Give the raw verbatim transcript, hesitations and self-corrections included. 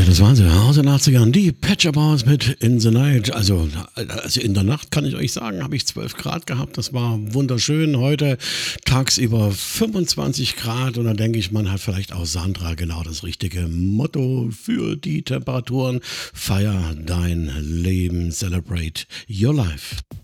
Das waren sie aus den achtzigern. Die Pet Shop Boys mit In the Night. Also, also in der Nacht kann ich euch sagen, habe ich zwölf Grad gehabt. Das war wunderschön. Heute tagsüber fünfundzwanzig Grad. Und dann denke ich, man hat vielleicht auch Sandra genau das richtige Motto für die Temperaturen. Feier dein Leben. Celebrate your life.